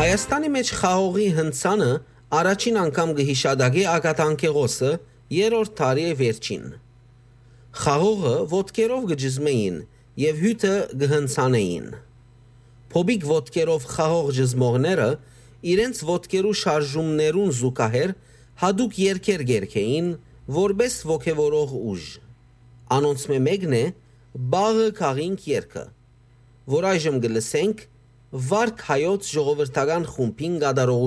Հայաստանի մեջ խաղողի հնցանը առաջին անգամ գհիշադագի ակատանկեղոսը երրորդ տարի է վերջին։ Խաղողը ոտքերով գջզմեին և հյութը գհնցանեին։ Փոբիկ ոտքերով խաղող ջզմողները իրենց ոտքերու շարժումներուն զուգահեռ հադուկ երգեր գերքեին, որպես ոգևորող ուժ։ Անոնցմե մեկն է բաղը քաղինք երգը, որ այժմ գլսենք Վարք հայոց ժողովրդական խումբին գադարող